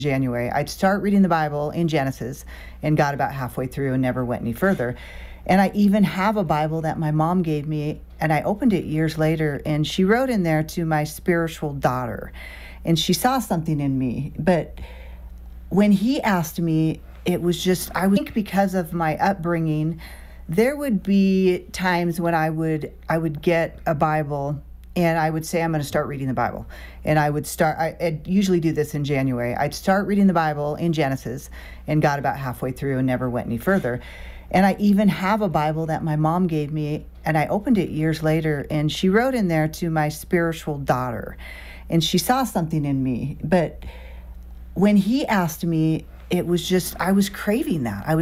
January, I'd start reading the Bible in Genesis and got about halfway through and never went any further. And I even have a Bible that my mom gave me, and I opened it years later, and she wrote in there, "To my spiritual daughter." And she saw something in me. But when he asked me, it was just, I think because of my upbringing, there would be times when I would get a Bible and I would say, I'm going to start reading the Bible. And I'd usually do this in January. I'd start reading the Bible in Genesis and got about halfway through and never went any further. And I even have a Bible that my mom gave me, and I opened it years later, and she wrote in there, "To my spiritual daughter." And she saw something in me. But when he asked me, it was just, I was craving that.